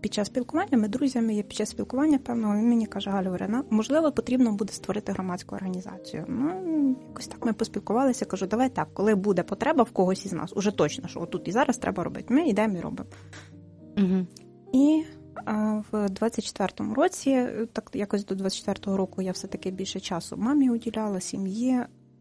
під час спілкування, ми друзями є під час спілкування певного, він мені каже: Галя Орена, можливо, потрібно буде створити громадську організацію. Якось так ми поспілкувалися, кажу, давай так, коли буде потреба в когось із нас, уже точно, що отут і зараз треба робити, ми йдемо і робимо. Угу. І в 24-му році, так якось до 24-го року я все-таки більше часу мамі уділяла, сім'ї,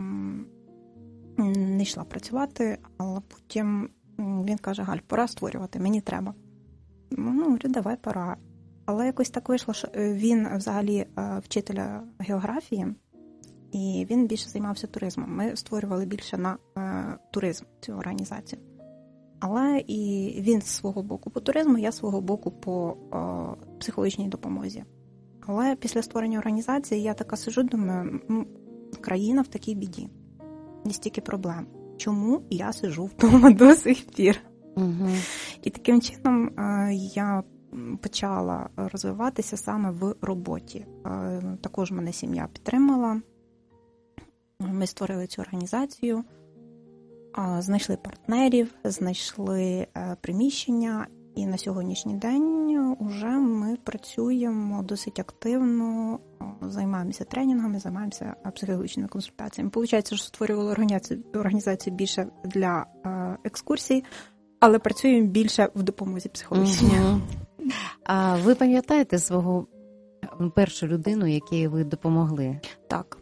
не йшла працювати, але потім він каже: Галь, пора створювати, мені треба. Говорю, давай, пора. Але якось так вийшло, що він взагалі вчителя географії, і він більше займався туризмом. Ми створювали більше на туризм цю організацію. Але і він з свого боку по туризму, я з свого боку по психологічній допомозі. Але після створення організації я така сиджу, думаю, країна в такій біді. Не стільки проблем. Чому я сиджу вдома до сих пір? Угу. І таким чином я почала розвиватися саме в роботі. Також мене сім'я підтримала. Ми створили цю організацію, знайшли партнерів, знайшли приміщення. І на сьогоднішній день вже ми працюємо досить активно, займаємося тренінгами, займаємося психологічними консультаціями. Получається, що створювали організацію більше для екскурсій, але працюємо більше в допомозі психологічній. Угу. А ви пам'ятаєте свого першу людину, якій ви допомогли? Так,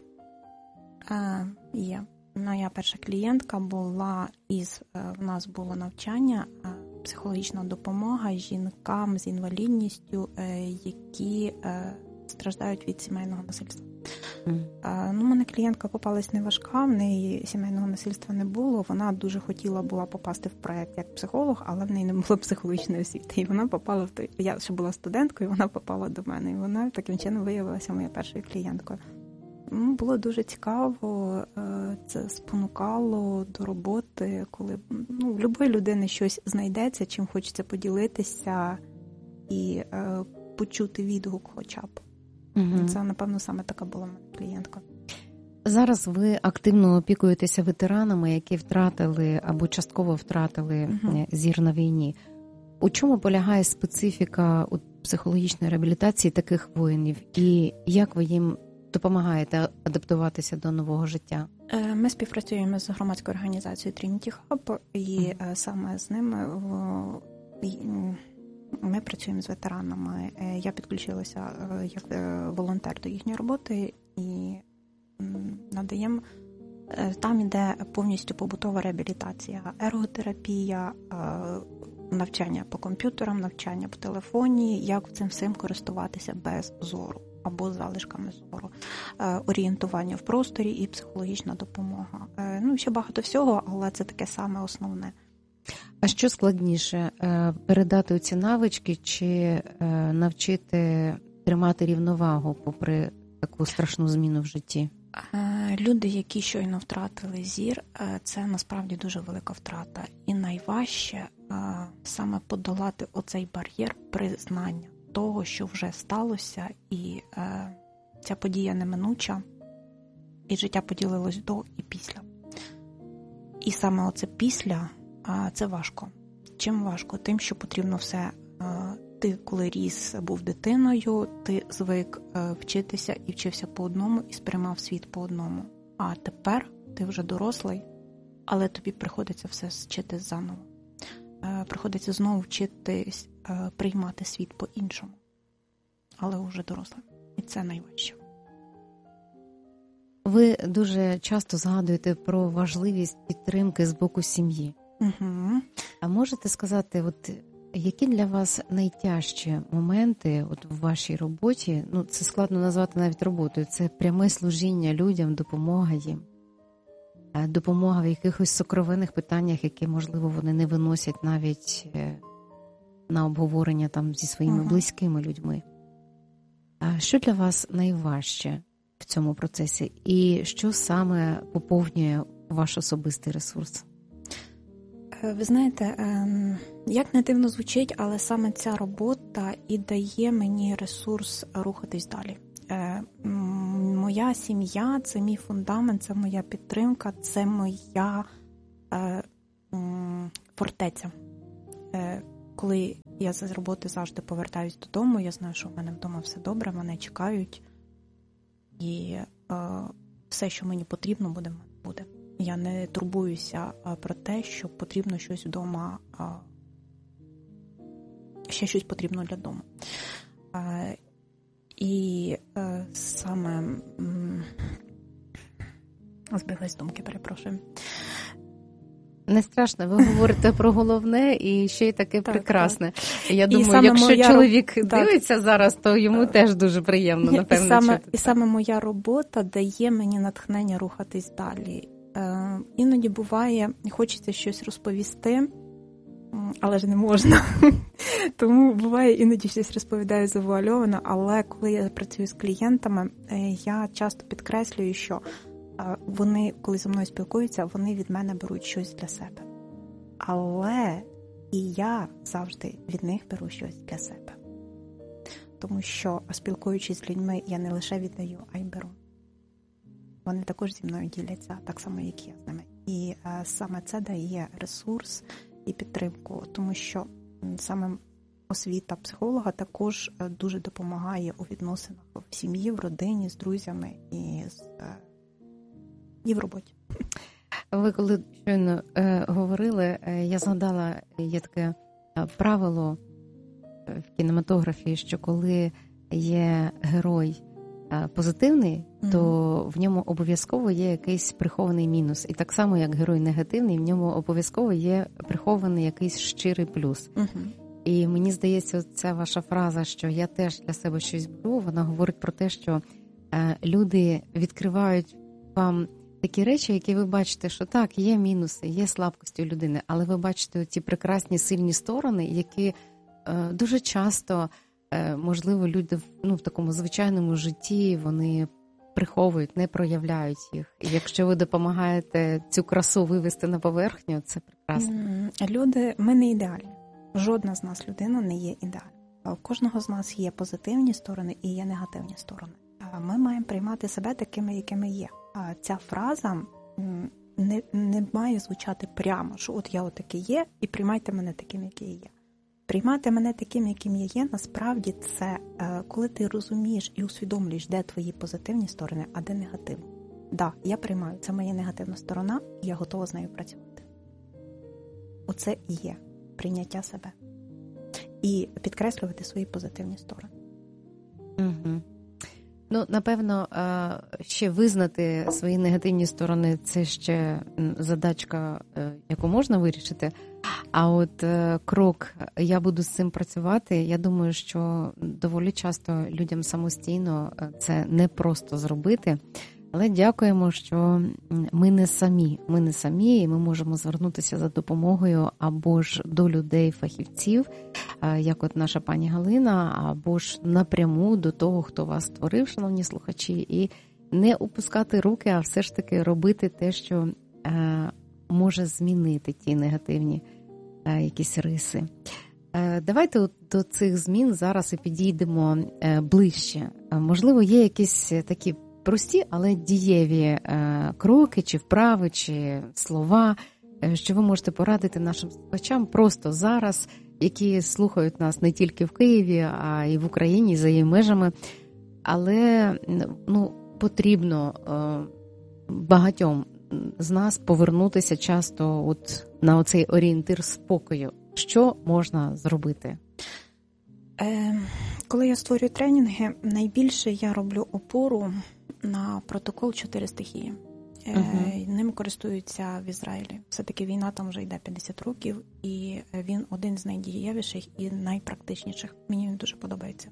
є. Моя перша клієнтка була в нас було навчання, психологічна допомога жінкам з інвалідністю, які страждають від сімейного насильства. У мене клієнтка попалась не важка, в неї сімейного насильства не було. Вона дуже хотіла була попасти в проект як психолог, але в неї не було психологічної освіти. І вона попала в той. Я ще була студенткою, вона попала до мене. І вона таким чином виявилася моєю першою клієнткою. Було дуже цікаво, це спонукало до роботи, коли в будь-якої людини щось знайдеться, чим хочеться поділитися і почути відгук хоча б. Угу. Це, напевно, саме така була моя клієнтка. Зараз ви активно опікуєтеся ветеранами, які втратили або частково втратили зір на війні. У чому полягає специфіка психологічної реабілітації таких воїнів і як ви їм допомагаєте адаптуватися до нового життя? Ми співпрацюємо з громадською організацією Trinity Hub, і саме з ними ми працюємо з ветеранами. Я підключилася як волонтер до їхньої роботи і надаємо. Там іде повністю побутова реабілітація, ерготерапія, навчання по комп'ютерам, навчання по телефоні, як цим всім користуватися без зору або з залишками зору, орієнтування в просторі і психологічна допомога. Ще багато всього, але це таке саме основне. А що складніше, передати ці навички чи навчити тримати рівновагу попри таку страшну зміну в житті? Люди, які щойно втратили зір, це насправді дуже велика втрата. І найважче саме подолати оцей бар'єр признання того, що вже сталося, і ця подія неминуча, і життя поділилось до і після. І саме оце після, це важко. Чим важко? Тим, що потрібно все. Ти, коли ріс, був дитиною, ти звик вчитися і вчився по одному, і сприймав світ по одному. А тепер ти вже дорослий, але тобі приходиться все вчити заново. Приходиться знову вчитись приймати світ по-іншому. Але вже дорослим. І це найважче. Ви дуже часто згадуєте про важливість підтримки з боку сім'ї. Угу. А можете сказати, які для вас найтяжчі моменти в вашій роботі? Це складно назвати навіть роботою. Це пряме служіння людям, допомога їм. Допомога в якихось сокровенних питаннях, які, можливо, вони не виносять навіть на обговорення там зі своїми близькими людьми. А що для вас найважче в цьому процесі? І що саме поповнює ваш особистий ресурс? Ви знаєте, як не дивно звучить, але саме ця робота і дає мені ресурс рухатись далі. Моя сім'я – це мій фундамент, це моя підтримка, це моя фортеця. коли я з роботи завжди повертаюсь додому, я знаю, що в мене вдома все добре, мене чекають, і все, що мені потрібно, буде. Я не турбуюся про те, що потрібно щось вдома, ще щось потрібно для дому. І саме збіглась з думки, перепрошую. Не страшно, ви говорите про головне і ще й таке прекрасне. Я думаю, якщо чоловік дивиться зараз, то йому теж дуже приємно, напевно, чути. І саме моя робота дає мені натхнення рухатись далі. Іноді буває, хочеться щось розповісти, але ж не можна. Тому буває, іноді щось розповідаю завуальовано, але коли я працюю з клієнтами, я часто підкреслюю, що вони, коли зі мною спілкуються, вони від мене беруть щось для себе. Але і я завжди від них беру щось для себе. Тому що, спілкуючись з людьми, я не лише віддаю, а й беру. Вони також зі мною діляться, так само, як я з ними. І саме це дає ресурс і підтримку, тому що саме освіта психолога також дуже допомагає у відносинах в сім'ї, в родині, з друзями і в роботі. Ви коли щойно говорили, я згадала, є таке правило в кінематографії, що коли є герой позитивний, то в ньому обов'язково є якийсь прихований мінус. І так само, як герой негативний, в ньому обов'язково є прихований якийсь щирий плюс. І мені здається, ця ваша фраза, що я теж для себе щось беру, вона говорить про те, що люди відкривають вам такі речі, які ви бачите, що так, є мінуси, є слабкості у людини, але ви бачите ті прекрасні сильні сторони, які дуже часто, можливо, люди в такому звичайному житті, вони приховують, не проявляють їх. І якщо ви допомагаєте цю красу вивести на поверхню, це прекрасно. Люди, ми не ідеальні. Жодна з нас людина не є ідеальна. У кожного з нас є позитивні сторони і є негативні сторони. Ми маємо приймати себе такими, якими є. А ця фраза не має звучати прямо, що от я отакий є, і приймайте мене таким, який я є. Приймати мене таким, яким я є, насправді це коли ти розумієш і усвідомлюєш, де твої позитивні сторони, а де негативні. Да, я приймаю, це моя негативна сторона, і я готова з нею працювати. Оце і є прийняття себе. І підкреслювати свої позитивні сторони. Угу. Напевно, ще визнати свої негативні сторони – це ще задачка, яку можна вирішити. А от крок «я буду з цим працювати», я думаю, що доволі часто людям самостійно це не просто зробити. Але дякуємо, що ми не самі, і ми можемо звернутися за допомогою або ж до людей-фахівців, як от наша пані Галина, або ж напряму до того, хто вас створив, шановні слухачі, і не опускати руки, а все ж таки робити те, що може змінити ті негативні якісь риси. Давайте от до цих змін зараз і підійдемо ближче. Можливо, є якісь такі прості, але дієві кроки, чи вправи, чи слова, що ви можете порадити нашим слухачам просто зараз, які слухають нас не тільки в Києві, а й в Україні, і за її межами. Але потрібно багатьом з нас повернутися часто от на оцей орієнтир спокою. Що можна зробити? Коли я створюю тренінги, найбільше я роблю опору на протокол 4 стихії. Ним користуються в Ізраїлі. Все-таки війна там вже йде 50 років, і він один з найдієвіших і найпрактичніших. Мені він дуже подобається.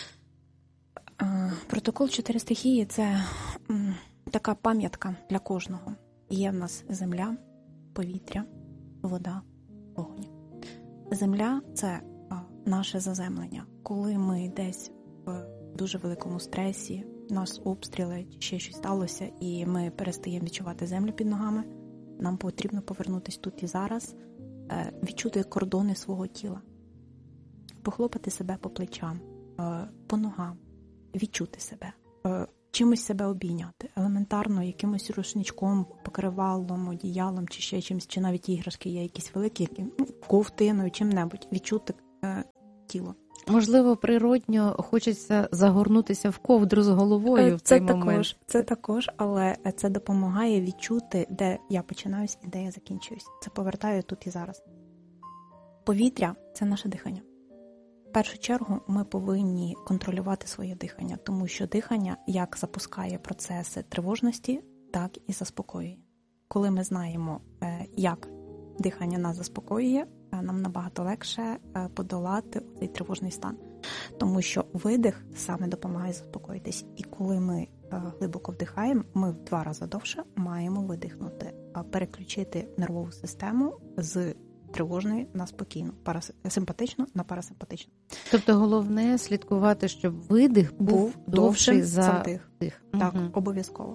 Протокол 4 стихії – це така пам'ятка для кожного. Є в нас земля, повітря, вода, вогонь. Земля – це наше заземлення. Коли ми десь в дуже великому стресі, нас обстріли, ще щось сталося, і ми перестаємо відчувати землю під ногами, нам потрібно повернутися тут і зараз, відчути кордони свого тіла, похлопати себе по плечам, по ногам, відчути себе. чимось себе обійняти. Елементарно, якимось рушничком, покривалом, одіялом, чи ще чимось, чи навіть іграшки є якісь великі, які, ковтиною, чим-небудь, відчути тіло. Можливо, природньо хочеться загорнутися в ковдру з головою в цей момент. Це також, але це допомагає відчути, де я починаюсь і де я закінчуюсь. Це повертаю тут і зараз. Повітря – це наше дихання. В першу чергу ми повинні контролювати своє дихання, тому що дихання як запускає процеси тривожності, так і заспокоює. Коли ми знаємо, як дихання нас заспокоює, нам набагато легше подолати цей тривожний стан. Тому що видих саме допомагає заспокоїтись. І коли ми глибоко вдихаємо, ми в 2 рази довше маємо видихнути, переключити нервову систему з тривожної на спокійну, симпатичну на парасимпатичну. Тобто головне слідкувати, щоб видих був довший за вдих. Так, обов'язково.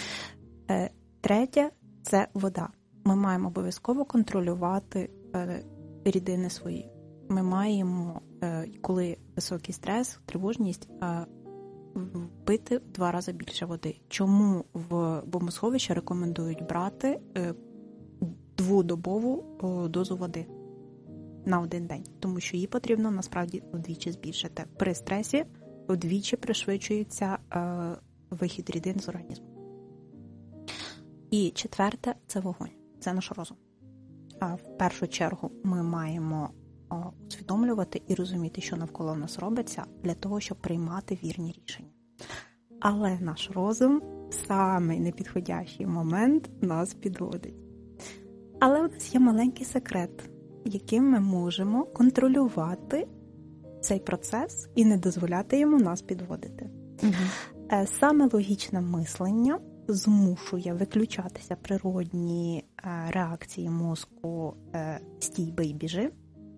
Третє – це вода. Ми маємо обов'язково контролювати рідини свої. Ми маємо, коли високий стрес, тривожність, пити в 2 рази більше води. Чому в бомбосховищі рекомендують брати 2-добову дозу води на 1 день? Тому що її потрібно насправді вдвічі збільшити. При стресі вдвічі пришвидшується вихід рідин з організму. І четверте – це вогонь. Це наш розум. В першу чергу ми маємо усвідомлювати і розуміти, що навколо нас робиться, для того, щоб приймати вірні рішення. Але наш розум в самий непідходящий момент нас підводить. Але у нас є маленький секрет, яким ми можемо контролювати цей процес і не дозволяти йому нас підводити. Саме логічне мислення змушує виключатися природні реакції мозку «стій, бий, біжи»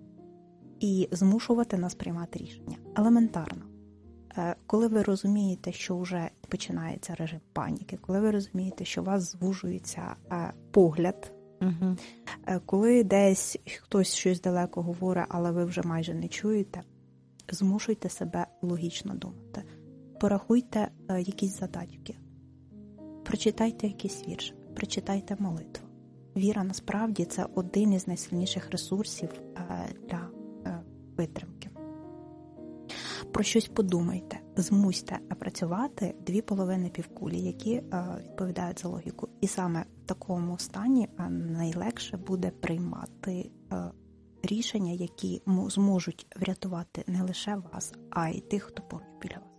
і змушувати нас приймати рішення. Елементарно. Коли ви розумієте, що вже починається режим паніки, коли ви розумієте, що у вас звужується погляд, коли десь хтось щось далеко говорить, але ви вже майже не чуєте, змушуйте себе логічно думати. Порахуйте якісь задачки. Прочитайте якийсь вірш, прочитайте молитву. Віра, насправді, це один із найсильніших ресурсів для витримки. Про щось подумайте, змусьте працювати 2 половини півкулі, які відповідають за логіку. І саме в такому стані найлегше буде приймати рішення, які зможуть врятувати не лише вас, а й тих, хто поруч біля вас.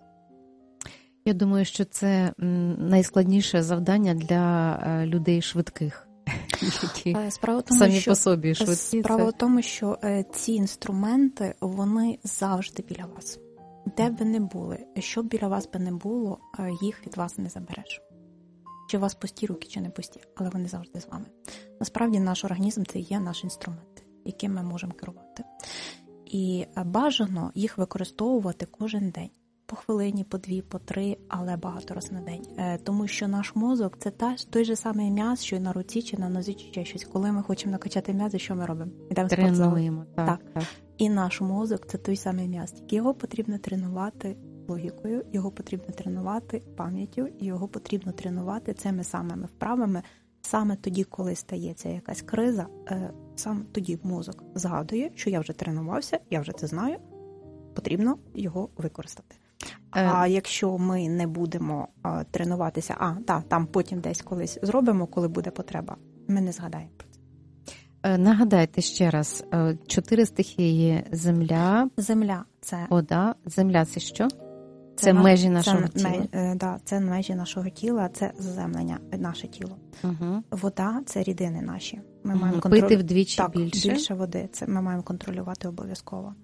Я думаю, що це найскладніше завдання для людей швидких, які самі по собі швидкі. Справа в тому, що ці інструменти, вони завжди біля вас. Де б ви не були, що б біля вас би не було, їх від вас не забереш. Чи у вас пусті руки, чи не пусті, але вони завжди з вами. Насправді наш організм – це є наш інструмент, яким ми можемо керувати. І бажано їх використовувати кожен день. По хвилині, по 2, по 3, але багато раз на день. Тому що наш мозок – це той же самий м'яз, що й на руці, чи на нозі, чи ще щось. Коли ми хочемо накачати м'язи, що ми робимо? Йдемо в спортзал. Тренуємо, так. І наш мозок – це той самий м'яз. Тільки його потрібно тренувати логікою, його потрібно тренувати пам'яттю, його потрібно тренувати цими самими вправами. Саме тоді, коли стається якась криза, саме тоді мозок згадує, що я вже тренувався, я вже це знаю, потрібно його використати. А якщо ми не будемо тренуватися, там потім десь колись зробимо, коли буде потреба, ми не згадаємо про це. Нагадайте ще раз, 4 стихії – земля, це вода. Земля – це що? Це межі нашого тіла. Це межі нашого тіла, це заземлення, наше тіло. Вода – це рідини наші. Ми маємо пити вдвічі більше. Більше води. Це ми маємо контролювати обов'язково.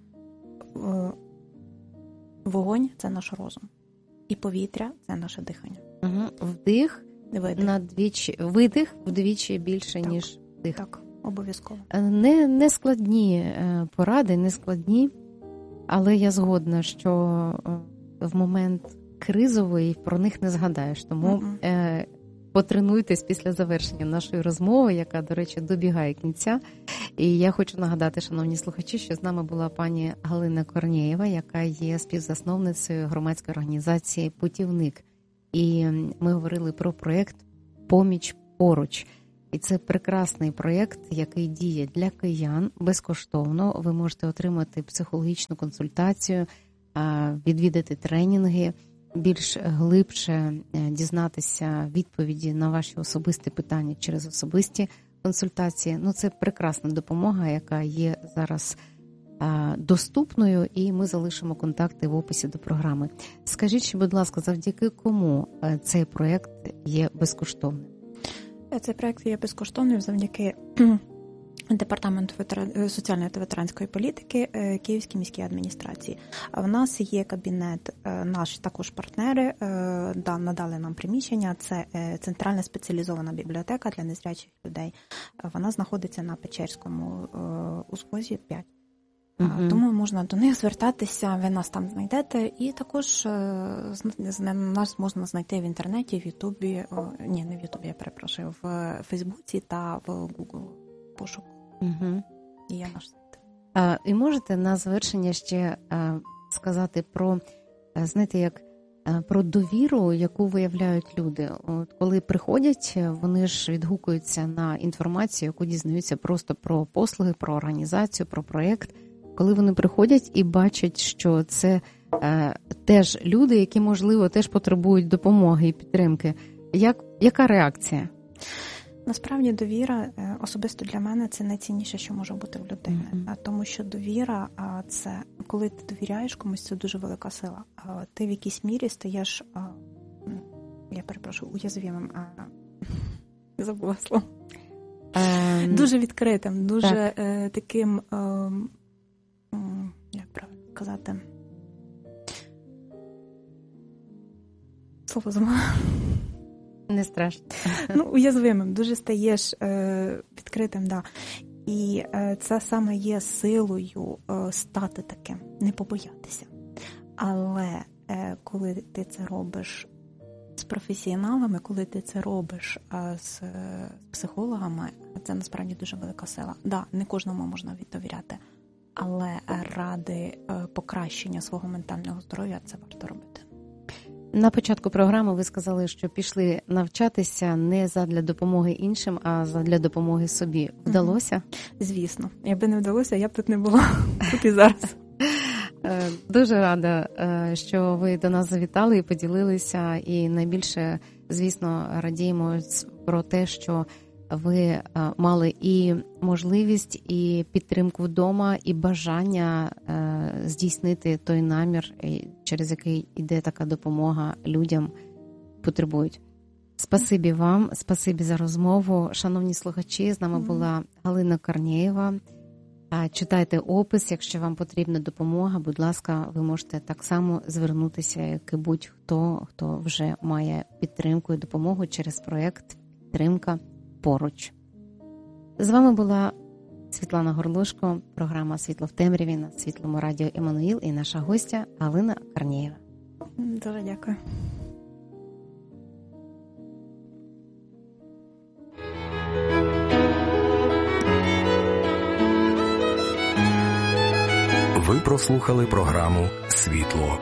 Вогонь – це наш розум. І повітря – це наше дихання. Вдих видих вдвічі більше, ніж вдих. Так, обов'язково. Не складні поради, не складні, але я згодна, що в момент кризовий про них не згадаєш. Тому потренуйтесь після завершення нашої розмови, яка, до речі, добігає кінця. І я хочу нагадати, шановні слухачі, що з нами була пані Галина Корнєєва, яка є співзасновницею громадської організації «Путівник». і ми говорили про проєкт «Поміч поруч». І це прекрасний проєкт, який діє для киян безкоштовно. Ви можете отримати психологічну консультацію, відвідати тренінги, більш глибше дізнатися відповіді на ваші особисті питання через особисті консультації. Ну, це прекрасна допомога, яка є зараз доступною, і ми залишимо контакти в описі до програми. Скажіть, будь ласка, завдяки кому цей проєкт є безкоштовним? Цей проєкт є безкоштовним завдяки Департаменту соціальної та ветеранської політики Київській міській адміністрації. В нас є кабінет, наші також партнери надали нам приміщення. Це центральна спеціалізована бібліотека для незрячих людей. Вона знаходиться на Печерському узвозі 5. Тому можна до них звертатися, ви нас там знайдете. І також нас можна знайти в інтернеті, в Ютубі, не в Ютубі, я перепрошую, в Фейсбуці та в Google пошуку. І є наш сайт. І можете на завершення ще сказати про, знаєте, як про довіру, яку виявляють люди. От коли приходять, вони ж відгукуються на інформацію, яку дізнаються просто про послуги, про організацію, про проєкт. Коли вони приходять і бачать, що це теж люди, які, можливо, теж потребують допомоги і підтримки. Яка реакція? Насправді довіра, особисто для мене, це найцінніше, що може бути в людини. Тому що довіра, це коли ти довіряєш комусь, це дуже велика сила. Ти в якійсь мірі стаєш, я перепрошую, уязвимим, забула слово. Дуже відкритим, дуже таким, як правильно казати, слово забула. Не страшно. Уязвимим, дуже стаєш відкритим, да. І це саме є силою стати таким, не побоятися. Але коли ти це робиш з професіоналами, коли ти це робиш з психологами, це насправді дуже велика сила. Да, не кожному можна довіряти, але ради покращення свого ментального здоров'я це варто робити. На початку програми ви сказали, що пішли навчатися не задля допомоги іншим, а задля допомоги собі. Вдалося? Звісно. Якби не вдалося, я б тут не була тут і зараз. Дуже рада, що ви до нас завітали і поділилися. І найбільше, звісно, радіємо про те, що ви мали і можливість, і підтримку вдома, і бажання здійснити той намір, через який йде така допомога людям, потребують. Спасибі вам, спасибі за розмову. Шановні слухачі, з нами була Галина Корнєєва. Читайте опис, якщо вам потрібна допомога, будь ласка, ви можете так само звернутися, як і будь-хто, хто вже має підтримку і допомогу через проєкт «Підтримка поруч». З вами була Світлана Горлушко, програма «Світло в темряві» на Світлому радіо «Еммануїл» і наша гостя Галина Корнєєва. Дуже дякую. Ви прослухали програму «Світло